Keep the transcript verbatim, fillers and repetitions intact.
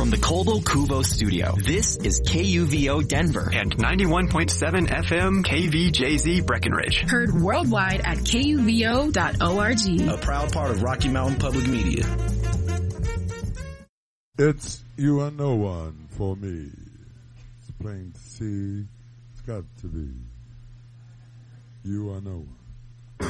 from the Coldwell Kuvo studio, this is K U V O Denver and ninety-one point seven F M K V J Z Breckenridge. Heard worldwide at K U V O dot org. A proud part of Rocky Mountain Public Media. It's You Are No One for me. It's plain to see. It's got to be. You are no one.